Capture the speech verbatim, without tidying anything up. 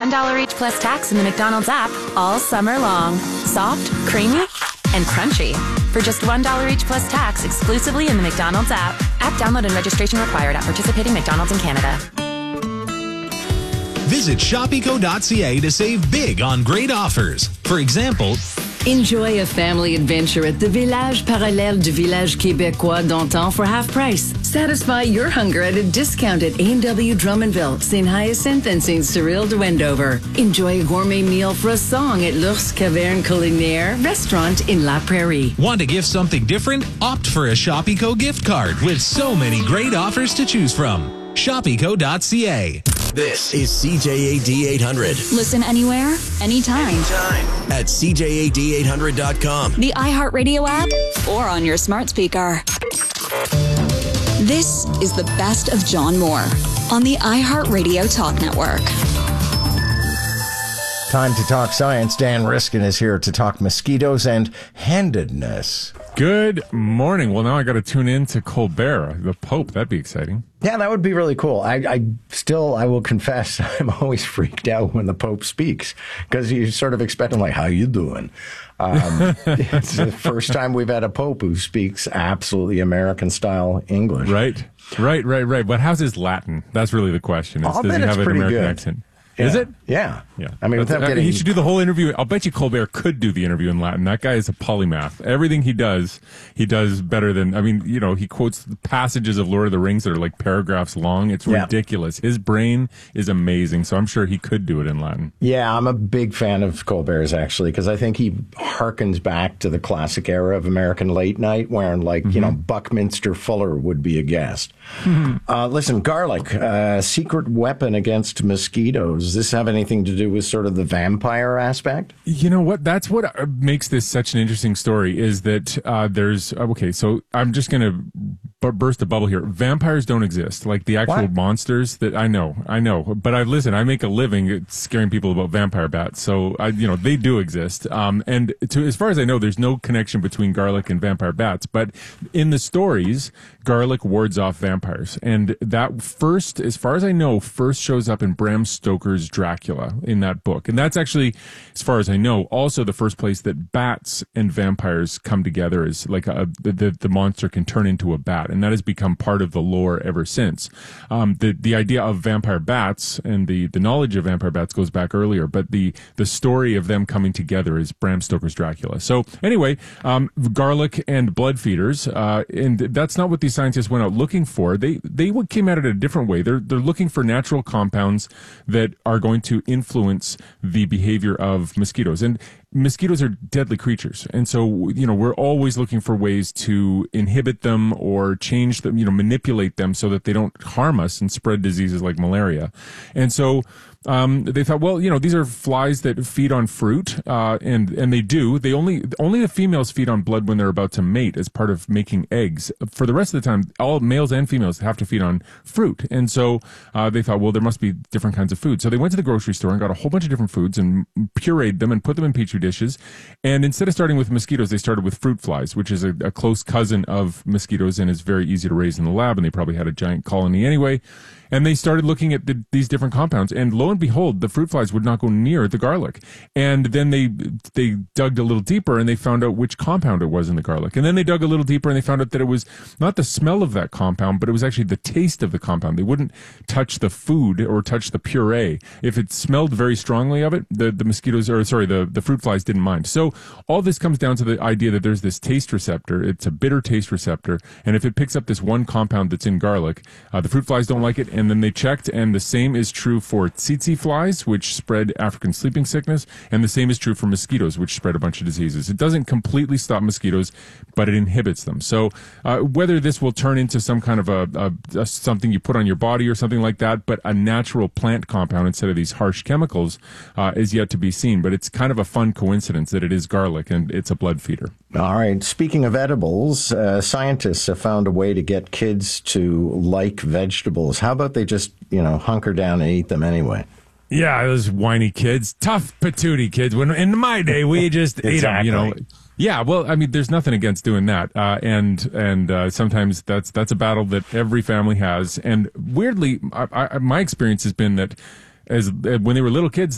one dollar each plus tax in the McDonald's app all summer long. Soft, creamy, and crunchy. For just one dollar each plus tax exclusively in the McDonald's app. App download and registration required at participating McDonald's in Canada. Visit shop eco dot c a to save big on great offers. For example, enjoy a family adventure at the Village Parallèle du Village Québécois d'antan for half price. Satisfy your hunger at a discount at A and W Drummondville, Saint Hyacinthe, and Saint Cyril de Wendover. Enjoy a gourmet meal for a song at l'Ours Caverne Culinaire restaurant in La Prairie. Want to gift something different? Opt for a Shop Eco gift card with so many great offers to choose from. shop eco dot c a. This is C J A D eight hundred. Listen anywhere, anytime. Anytime. At C J A D eight hundred dot com. The iHeartRadio app, or on your smart speaker. This is the best of John Moore on the iHeartRadio Talk Network. Time to talk science. Dan Riskin is here to talk mosquitoes and handedness. Good morning. Well, now I got to tune in to Colbert, the Pope. That'd be exciting. Yeah, that would be really cool. I, I still, I will confess, I'm always freaked out when the Pope speaks because you sort of expect him like, how you doing? Um, it's the first time we've had a Pope who speaks absolutely American-style English. Right, right, right, right. But how's his Latin? That's really the question. Is, I'll does bet he it's have an pretty American good. accent? Yeah. Is it? Yeah. Yeah. I mean, without uh, getting... He should do the whole interview. I'll bet you Colbert could do the interview in Latin. That guy is a polymath. Everything he does, he does better than, I mean, you know, he quotes passages of Lord of the Rings that are like paragraphs long. It's Yeah. ridiculous. His brain is amazing. So I'm sure he could do it in Latin. Yeah, I'm a big fan of Colbert's, actually, because I think he harkens back to the classic era of American late night, where, like, mm-hmm. you know, Buckminster Fuller would be a guest. Mm-hmm. Uh, listen, garlic, uh, secret weapon against mosquitoes. Does this have anything to do with sort of the vampire aspect? You know what? That's what makes this such an interesting story is that uh, there's, okay, so I'm just going to b- burst a bubble here. Vampires don't exist. Like the actual What? monsters that I know, I know. But I listen, I make a living at scaring people about vampire bats. So, I, you know, they do exist. Um, and to, as far as I know, there's no connection between garlic and vampire bats. But in the stories, garlic wards off vampires. And that first, as far as I know, first shows up in Bram Stoker's Dracula in that book. And that's actually, as far as I know, also the first place that bats and vampires come together is like a, the, the monster can turn into a bat. And that has become part of the lore ever since. Um, the, the idea of vampire bats and the, the knowledge of vampire bats goes back earlier, but the, the story of them coming together is Bram Stoker's Dracula. So anyway, um, garlic and blood feeders, uh, and that's not what these scientists went out looking for. They, they came at it a different way. They're, they're looking for natural compounds that are going to influence the behavior of mosquitoes. And mosquitoes are deadly creatures. And so, you know, we're always looking for ways to inhibit them or change them, you know, manipulate them so that they don't harm us and spread diseases like malaria. And so, Um, they thought, well, you know, these are flies that feed on fruit, uh, and, and they do. They only, only the females feed on blood when they're about to mate as part of making eggs. For the rest of the time, all males and females have to feed on fruit. And so, uh, they thought, well, there must be different kinds of food. So they went to the grocery store and got a whole bunch of different foods and pureed them and put them in petri dishes. And instead of starting with mosquitoes, they started with fruit flies, which is a, a close cousin of mosquitoes and is very easy to raise in the lab. And they probably had a giant colony anyway. And they started looking at the, these different compounds, and lo and behold, the fruit flies would not go near the garlic. And then they they dug a little deeper, and they found out which compound it was in the garlic. And then they dug a little deeper, and they found out that it was not the smell of that compound, but it was actually the taste of the compound. They wouldn't touch the food or touch the puree. If it smelled very strongly of it, the, the mosquitoes, or sorry, the, the fruit flies didn't mind. So all this comes down to the idea that there's this taste receptor. It's a bitter taste receptor, and if it picks up this one compound that's in garlic, uh, the fruit flies don't like it. And then they checked, and the same is true for tsetse flies, which spread African sleeping sickness, and the same is true for mosquitoes, which spread a bunch of diseases. It doesn't completely stop mosquitoes, but it inhibits them. So uh, whether this will turn into some kind of a, a, a something you put on your body or something like that, but a natural plant compound instead of these harsh chemicals uh, is yet to be seen. But it's kind of a fun coincidence that it is garlic and it's a blood feeder. All right. Speaking of edibles, uh, scientists have found a way to get kids to like vegetables. How about they just, you know, hunker down and eat them anyway? Yeah, those whiny kids, tough patootie kids. When in my day, we just exactly. ate them, you know. Yeah, well, I mean, there's nothing against doing that, uh, and and uh, sometimes that's that's a battle that every family has. And weirdly, I, I, my experience has been that as when they were little kids,